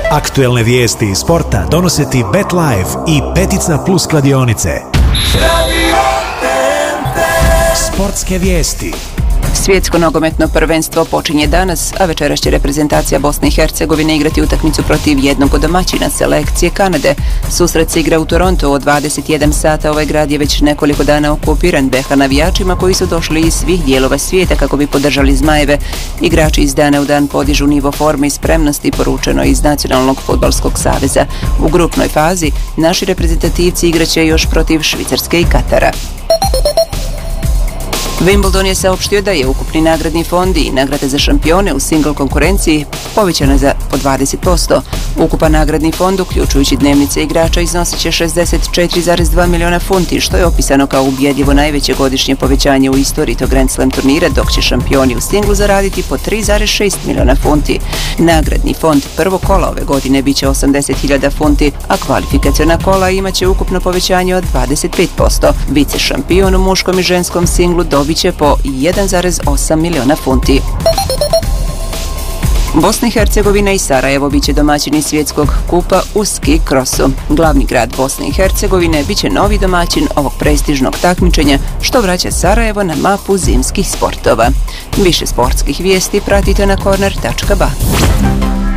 Aktuelne vijesti iz sporta donose ti BetLife i Peticna Plus kladionice. Sportske vijesti. Svjetsko nogometno prvenstvo počinje danas, a večeras će reprezentacija Bosne i Hercegovine igrati utakmicu protiv jednog od domaćina selekcije Kanade. Susret se igra u Torontu od 21 sata. Ovaj grad je već nekoliko dana okupiran BH navijačima koji su došli iz svih dijelova svijeta kako bi podržali Zmajeve. Igrači iz dana u dan podižu nivo forme i spremnosti, poručeno iz Nacionalnog fudbalskog saveza. U grupnoj fazi naši reprezentativci igraće još protiv Švicarske i Katara. Wimbledon je saopštio da je ukupni nagradni fond i nagrade za šampione u single konkurenciji povećane za po 20%. Ukupan nagradni fond, uključujući dnevnice igrača, iznosit će 64,2 miliona funti, što je opisano kao ubjedljivo najveće godišnje povećanje u istoriji tog Grand Slam turnira, dok će šampioni u singlu zaraditi po 3,6 miliona funti. Nagradni fond prvo kola ove godine biće 80.000 funti, a kvalifikaciona kola imaće ukupno povećanje od 25%. Vice šampion u muškom i ženskom singlu dobit će po 1,8 miliona funti. Bosna i Hercegovina i Sarajevo biće domaćini svjetskog kupa u ski krosu. Glavni grad Bosne i Hercegovine biće novi domaćin ovog prestižnog takmičenja, što vraća Sarajevo na mapu zimskih sportova. Više sportskih vijesti pratite na corner.ba.